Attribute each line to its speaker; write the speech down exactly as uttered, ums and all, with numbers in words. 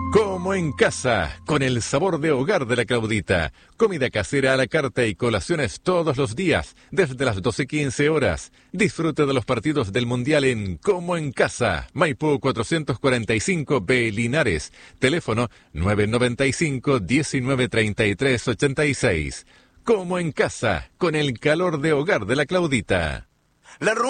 Speaker 1: Como en casa, con el sabor de hogar de la Claudita. Comida casera a la carta y colaciones todos los días, desde las doce quince horas. Disfrute de los partidos del Mundial en Como en Casa. Maipú cuatrocientos cuarenta y cinco B Linares. Teléfono nueve nueve cinco, diecinueve treinta y tres ochenta y seis. Como en casa, con el calor de hogar de la Claudita.
Speaker 2: La